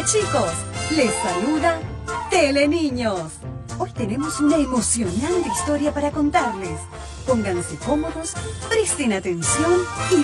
chicos, les saluda Teleniños. Hoy tenemos una emocionante historia para contarles. Pónganse cómodos, presten atención y